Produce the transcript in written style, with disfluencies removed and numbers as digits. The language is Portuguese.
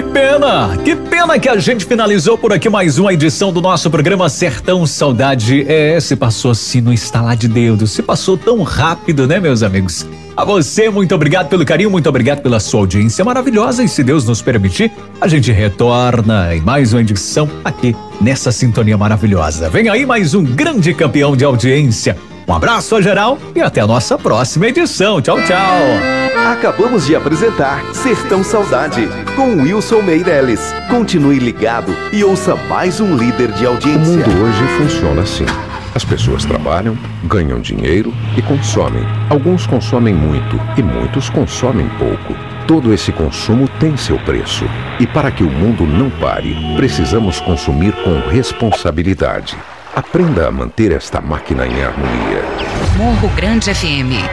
Que pena que a gente finalizou por aqui mais uma edição do nosso programa Sertão Saudade. Se passou assim no estalar de dedos, se passou tão rápido, né, meus amigos? A você, muito obrigado pelo carinho, muito obrigado pela sua audiência maravilhosa e se Deus nos permitir, a gente retorna em mais uma edição aqui nessa sintonia maravilhosa. Vem aí mais um grande campeão de audiência. Um abraço a geral e até a nossa próxima edição. Tchau, tchau. Acabamos de apresentar Sertão Saudade com Wilson Meireles. Continue ligado e ouça mais um líder de audiência. O mundo hoje funciona assim. As pessoas trabalham, ganham dinheiro e consomem. Alguns consomem muito e muitos consomem pouco. Todo esse consumo tem seu preço. E para que o mundo não pare, precisamos consumir com responsabilidade. Aprenda a manter esta máquina em harmonia. Morro Grande FM